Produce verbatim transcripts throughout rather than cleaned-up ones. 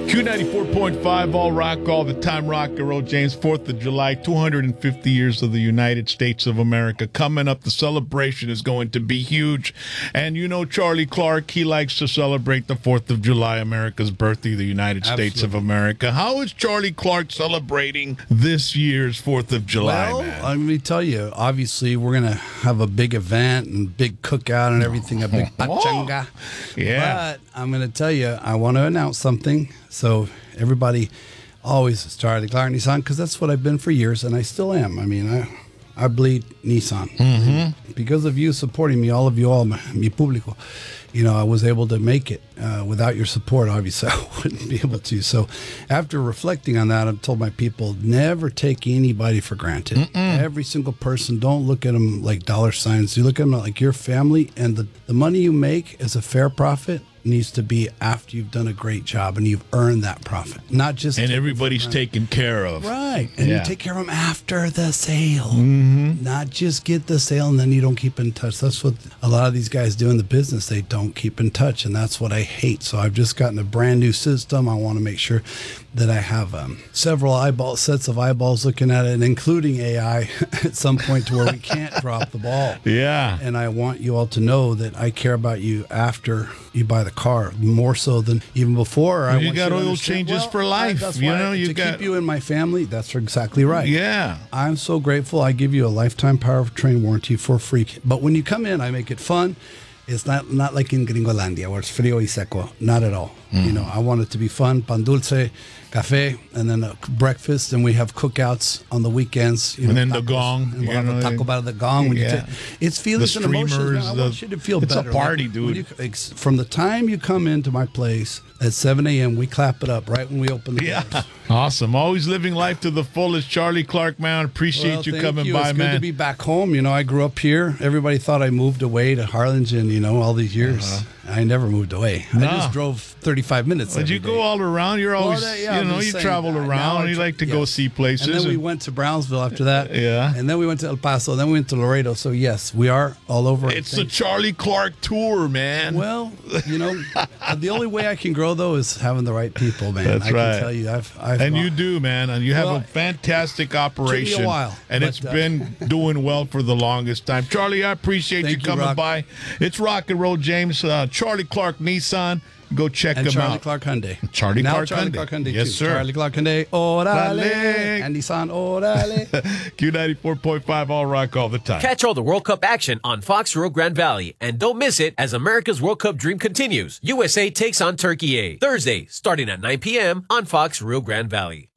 Q ninety-four point five, all rock, all the time, rock and roll. James, fourth of July, two hundred fifty years of the United States of America. Coming up, the celebration is going to be huge. And you know Charlie Clark, he likes to celebrate the fourth of July, America's birthday, the United Absolutely. States of America. How is Charlie Clark celebrating this year's fourth of July, well, man? Let me tell you, obviously, we're going to have a big event and big cookout and everything, a big pachanga. Yeah. But I'm going to tell you, I want to announce something. So everybody always is Charlie Clark Nissan, because that's what I've been for years, and I still am. I mean, I I bleed Nissan. Mm-hmm. Because of you supporting me, all of you, all my, mi público, you know, I was able to make it. Uh, without your support, obviously, I wouldn't be able to. So after reflecting on that, I've told my people, never take anybody for granted. Mm-mm. Every single person, don't look at them like dollar signs. You look at them like your family, and the, the money you make is a fair profit. Needs to be after you've done a great job and you've earned that profit, not just and everybody's taken care of, right? And yeah. you take care of them after the sale, mm-hmm. not just get the sale and then you don't keep in touch. That's what a lot of these guys do in the business. They don't keep in touch, and that's what I hate. So I've just gotten a brand new system. I want to make sure that I have um, several eyeball sets of eyeballs looking at it, including A I at some point to where we can't drop the ball. Yeah. And I want you all to know that I care about you after you buy the car, more so than even before. Well, I you want got you to oil changes well, for life. That's you why know, you to got keep you in my family. That's exactly right. Yeah. I'm so grateful. I give you a lifetime powertrain warranty for free. But when you come in, I make it fun. It's not not like in Gringolandia where it's frío y seco. Not at all. Mm. You know, I want it to be fun. Pan dulce, café, and then a breakfast, and we have cookouts on the weekends. You and know, then tacos, the gong. And we'll have a taco bar the gong. When yeah. you t- it's feelings the and emotions. Man. I the, want you to feel it's better. It's a party, like, dude. You, from the time you come into my place at seven a.m., we clap it up right when we open the yeah. doors. Awesome. Always living life to the fullest. Charlie Clark, man. Appreciate well, you thank coming you. by, it's man. It's good to be back home. You know, I grew up here. Everybody thought I moved away to Harlingen, you know, all these years. Uh-huh. I never moved away. No. I just drove thirty-five minutes. Did you day. go all around? You're always, well, yeah, you know, you travel around. You like to yes. go see places. And then we went to Brownsville after that. Yeah. And then we went to El Paso. Then we went to Laredo. So, yes, we are all over. It's the Charlie Clark tour, man. Well, you know, the only way I can grow, though, is having the right people, man. That's I right. I can tell you. I've, I've and gone. you do, man. And you have well, a fantastic operation. Took me a while. And but, it's uh, been doing well for the longest time. Charlie, I appreciate you coming you, by. It's Rock and Roll James. Uh, Charlie Clark Nissan. Go check and them Charlie out. Clark Hyundai. Charlie now Clark Charlie Hyundai. Clark Hyundai. Yes, too. sir. Charlie Clark Hyundai. Orale. Vale. And Nissan. Orale. Q ninety-four point five, all rock all the time. Catch all the World Cup action on Fox Rio Grande Valley. And don't miss it as America's World Cup dream continues. U S A takes on Turkey A. Thursday, starting at nine p.m. on Fox Rio Grande Valley.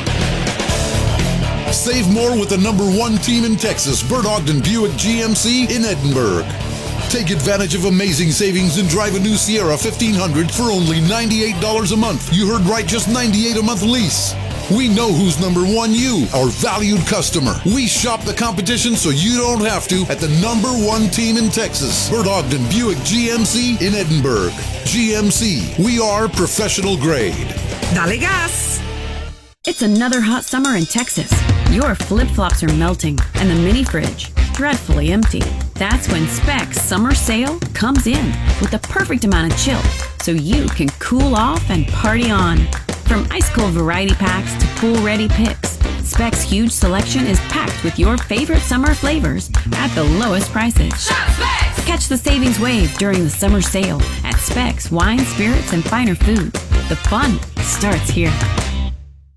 Save more with the number one team in Texas, Bert Ogden Buick G M C in Edinburg. Take advantage of amazing savings and drive a new Sierra fifteen hundred for only ninety-eight dollars a month. You heard right, just ninety-eight dollars a month lease. We know who's number one, you, our valued customer. We shop the competition so you don't have to at the number one team in Texas, Bert Ogden Buick G M C in Edinburg. G M C, we are professional grade. Dale gas! It's another hot summer in Texas. Your flip-flops are melting and the mini fridge dreadfully empty. That's when Specs Summer Sale comes in with the perfect amount of chill so you can cool off and party on. From ice-cold variety packs to pool-ready picks, Specs' huge selection is packed with your favorite summer flavors at the lowest prices. Shop Specs! Catch the savings wave during the summer sale at Specs Wine, Spirits, and Finer Foods. The fun starts here.